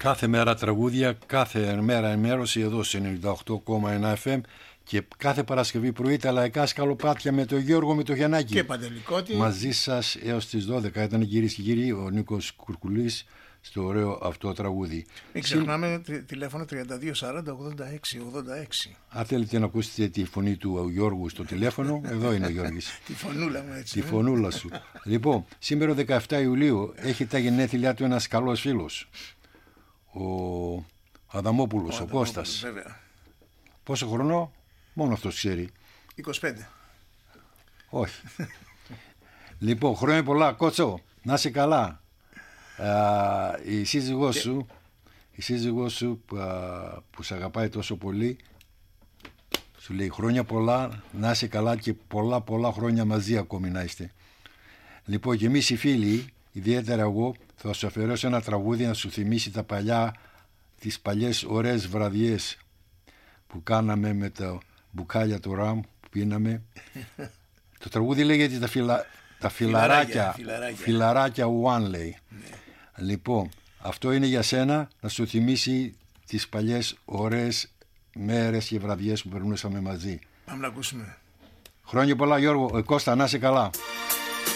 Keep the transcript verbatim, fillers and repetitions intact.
Κάθε μέρα τραγούδια, κάθε μέρα ενημέρωση εδώ σε ενενήντα οκτώ κόμμα ένα εφ εμ και κάθε Παρασκευή πρωί τα λαϊκά σκαλοπάτια με τον Γιώργο Μητογιαννάκη. Και Παντελικότη. Μαζί σας έως τις δώδεκα ήταν, κυρίες και κύριοι, ο Νίκος Κουρκουλής στο ωραίο αυτό τραγούδι. Μην ξεχνάμε τηλέφωνο τριάντα δύο σαράντα ογδόντα έξι ογδόντα έξι. Αν θέλετε να ακούσετε τη φωνή του Γιώργου στο τηλέφωνο, εδώ είναι ο Γιώργης. Τη φωνούλα μου έτσι. Τη φωνούλα σου. Λοιπόν, σήμερα δεκαεφτά Ιουλίου έχει τα γενέθλιά του ένας καλός φίλος. Ο Αδαμόπουλος, ο, ο Κώστας. Βέβαια. Πόσο χρονό, μόνο αυτός ξέρει. είκοσι πέντε. Όχι. Λοιπόν, χρόνια πολλά, Κότσο, να είσαι καλά. Α, η σύζυγός και... σου, η σύζυγός σου που, α, που σε αγαπάει τόσο πολύ, σου λέει χρόνια πολλά, να είσαι καλά και πολλά πολλά χρόνια μαζί ακόμη να είστε. Λοιπόν, και εμείς οι φίλοι, ιδιαίτερα εγώ, θα σου αφιερώσω ένα τραγούδι να σου θυμίσει τα παλιά, τις παλιές ωραίες βραδιές που κάναμε με τα μπουκάλια του ραμ που πίναμε. Το τραγούδι λέγεται τα, φυλα... τα φιλαράκια, φιλαράκια, φιλαράκια One, λέει. Ναι. Λοιπόν, αυτό είναι για σένα, να σου θυμίσει τις παλιές ωραίες μέρες και βραδιές που περνούσαμε μαζί. Πάμε να ακούσουμε. Χρόνια πολλά, Γιώργο. Ε, Κώστα, να είσαι καλά.